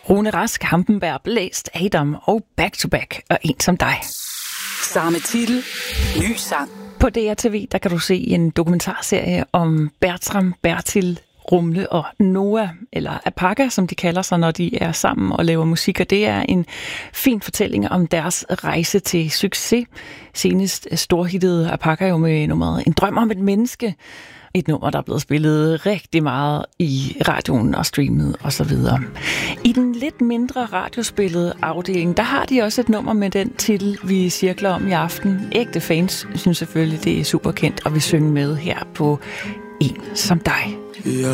Rune Rask, Hampenberg, Blæst, Adam og Back to Back og En som dig. Samme titel, ny sang. På DRTV, der kan du se en dokumentarserie om Bertram, Bertil, Rumle og Noah, eller Apaka, som de kalder sig, når de er sammen og laver musik. Og det er en fin fortælling om deres rejse til succes. Senest storhittede Apaka jo med nummeret En drøm om et menneske. Et nummer, der er blevet spillet rigtig meget i radioen og streamet osv. I den lidt mindre radiospillede afdeling, der har de også et nummer med den titel, vi cirkler om i aften. Ægte fans synes selvfølgelig, det er super kendt, og vi synger med her på En som dig. Jeg